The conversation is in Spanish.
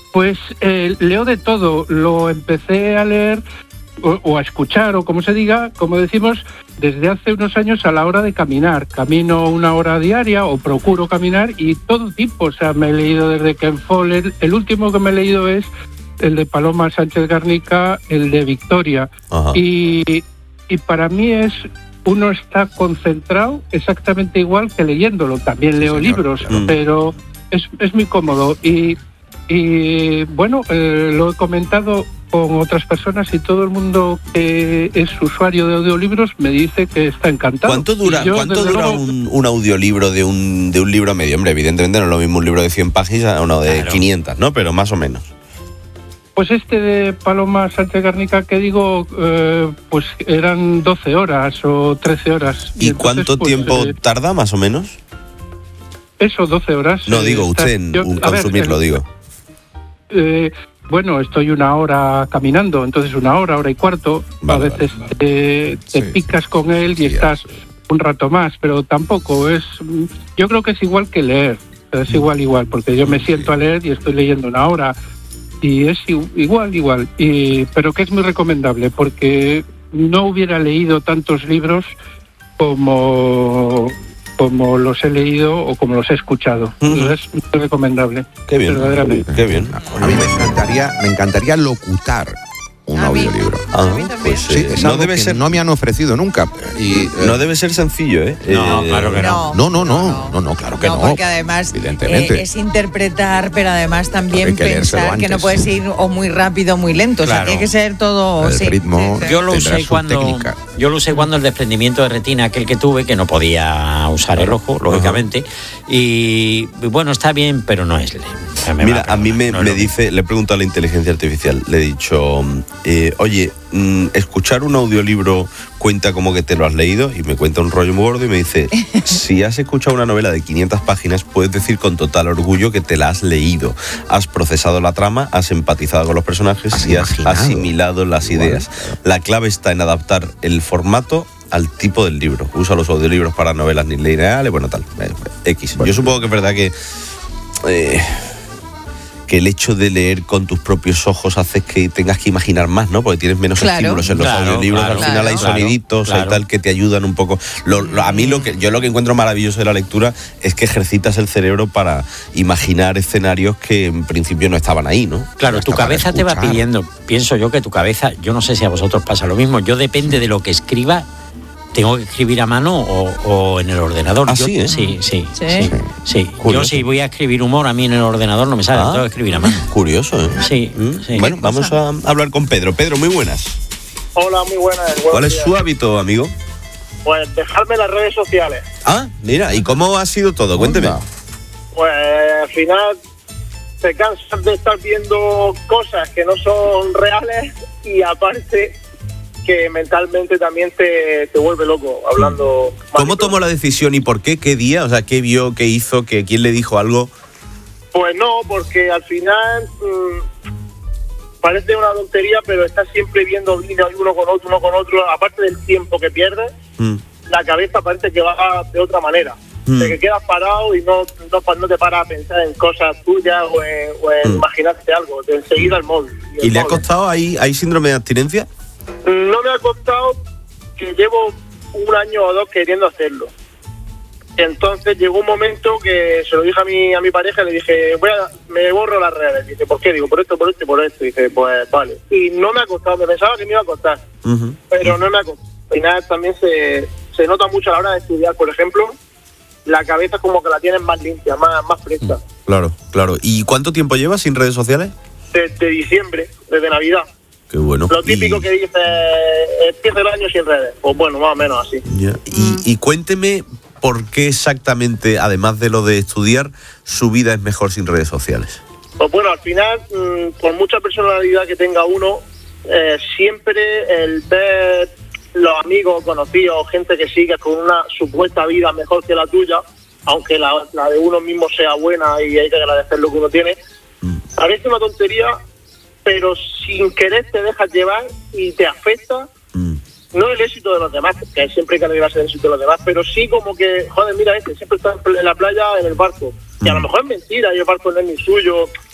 Pues leo de todo. Lo empecé a leer o a escuchar, o como se diga, como decimos, desde hace unos años a la hora de caminar. Camino 1 hora diaria o procuro caminar y todo tipo. O sea, me he leído desde Ken Follett. El último que me he leído es el de Paloma Sánchez Garnica, el de Victoria. Y para mí uno está concentrado exactamente igual que leyéndolo. También leo libros, pero es muy cómodo. Y bueno, lo he comentado con otras personas y todo el mundo que es usuario de audiolibros me dice que está encantado. ¿Cuánto dura un audiolibro de un libro medio? Hombre, evidentemente no es lo mismo un libro de 100 páginas a uno de 500, ¿no? Pero más o menos. Pues este de Paloma Sánchez Garnica que digo, pues eran 12 horas o 13 horas. ¿Y cuánto tiempo tarda más o menos? Eso, 12 horas. No, digo usted en consumirlo, digo. Bueno, estoy 1 hora caminando, entonces 1 hora, 1 hora y cuarto. Vale, a veces te picas con él y estás un rato más, pero tampoco es... Yo creo que es igual que leer, es igual, porque yo me siento a leer y estoy leyendo 1 hora y es igual, pero que es muy recomendable porque no hubiera leído tantos libros como los he leído o como los he escuchado. Es muy recomendable. Qué bien, verdaderamente. Qué bien. A mí me encantaría locutar un audiolibro. Pues sí, es algo que no me han ofrecido nunca. Y, no debe ser sencillo, ¿eh? No, claro que no. No, claro que no. Porque además es interpretar, pero además también pensar que no puedes ir o muy rápido o muy lento. Claro. O sea, tiene que ser todo... El ritmo. Yo lo usé cuando el desprendimiento de retina, aquel que tuve, que no podía usar el ojo, lógicamente. Y bueno, está bien, pero no es... Mira, a mí me dice, le he preguntado a la inteligencia artificial, le he dicho, oye, escuchar un audiolibro cuenta como que te lo has leído, y me cuenta un rollo muy gordo y me dice, si has escuchado una novela de 500 páginas, puedes decir con total orgullo que te la has leído. Has procesado la trama, has empatizado con los personajes y has asimilado las ideas. La clave está en adaptar el formato al tipo del libro. Usa los audiolibros para novelas lineales, bueno, tal, X. Yo supongo que es verdad que el hecho de leer con tus propios ojos hace que tengas que imaginar más, ¿no? Porque tienes menos estímulos en los audiolibros. Al final hay soniditos y tal que te ayudan un poco. A mí lo que encuentro maravilloso de la lectura es que ejercitas el cerebro para imaginar escenarios que en principio no estaban ahí, ¿no? Claro, tu cabeza te va pidiendo. Pienso yo que tu cabeza, yo no sé si a vosotros pasa lo mismo, yo depende de lo que escriba, tengo que escribir a mano o en el ordenador. Sí. Yo si voy a escribir humor, a mí en el ordenador no me sale, tengo que escribir a mano. Curioso, ¿eh? Sí. Bueno, vamos a hablar con Pedro. Pedro, muy buenas. Hola, muy buenas. ¿Cuál es su hábito, amigo? Pues dejarme las redes sociales. Mira, ¿y cómo ha sido todo? Cuénteme. Pues al final te cansas de estar viendo cosas que no son reales y aparte que mentalmente también te vuelve loco hablando. ¿Cómo tomó la decisión y por qué? ¿Qué día? O sea, ¿qué vio? ¿Qué hizo? ¿Quién le dijo algo? Pues no, porque al final parece una tontería, pero estás siempre viendo vídeos uno con otro, aparte del tiempo que pierdes, la cabeza parece que va de otra manera. De que quedas parado y no te paras a pensar en cosas tuyas o en imaginarte algo, de enseguida el móvil. ¿Y le ha costado? ¿Hay síndrome de abstinencia? No me ha costado, que llevo 1 año o 2 queriendo hacerlo. Entonces llegó un momento que se lo dije a mi pareja, le dije, me borro las redes. Dice, ¿por qué? Digo, por esto. Dice, pues vale. Y no me ha costado, me pensaba que me iba a costar, pero no me ha costado. Al final también se nota mucho a la hora de estudiar, por ejemplo, la cabeza como que la tienes más limpia, más fresca. Claro. ¿Y cuánto tiempo llevas sin redes sociales? Desde diciembre, desde Navidad. Qué bueno. Lo típico que dice, empieza el año sin redes. Pues bueno, más o menos así. Ya. Y cuénteme por qué exactamente, además de lo de estudiar, su vida es mejor sin redes sociales. Pues bueno, al final, por mucha personalidad que tenga uno, siempre el ver los amigos, conocidos, gente que sigue con una supuesta vida mejor que la tuya, aunque la de uno mismo sea buena y hay que agradecer lo que uno tiene, parece una tontería, pero sin querer te dejas llevar y te afecta, no el éxito de los demás, que siempre hay que alegrarse del éxito de los demás, pero sí como que, joder, mira, siempre está en la playa en el barco, y a lo mejor es mentira, y el barco no es ni suyo,